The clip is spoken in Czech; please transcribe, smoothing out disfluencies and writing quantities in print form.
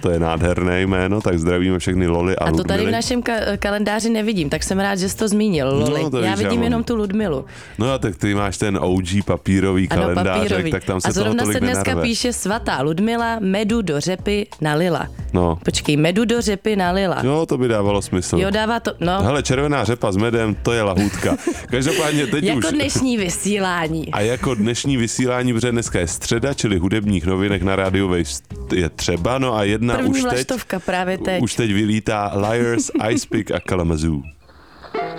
to je nádherné jméno, tak zdravíme všechny Loli a to Ludmily. tady v našem kalendáři nevidím, tak jsem rád, že jsi to zmínil, Loli. No, já vidím jenom tu Ludmilu. No a tak ty máš ten OG papírový kalendářek, tak tam se toho tolik nenarve. A zrovna se dneska nenarve. píše svatá Ludmila, medu do řepy nalila. No. Počkej, medu do řepy nalila. Jo, to by dávalo smysl. Jo, dává to, no. Hele, červená řepa s medem, to je lahůdka. Každopádně teď jako už... dnešní vysílání. A jako dnešní vysílání, protože dneska je středa, čili hudebních novinek na rádiu Wave je třeba, no a jedna První už teď, vlaštovka právě teď. už teď vylítá Liars, Ice Pick a Kalamazoo.